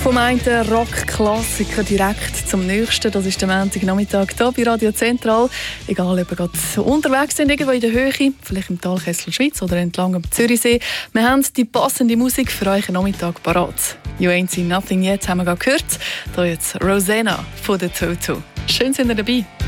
Vom einen Rock-Klassiker direkt zum nächsten. Das ist der Montagnachmittag hier bei Radio Zentral. Egal, ob ihr gerade unterwegs sind, irgendwo in der Höhe, vielleicht im Talkessel Schweiz oder entlang am Zürichsee. Wir haben die passende Musik für euch am Nachmittag parat. «You Ain't Seen Nothing Yet» haben wir gerade gehört. Hier jetzt Rosanna von der Toto. Schön, sind ihr dabei.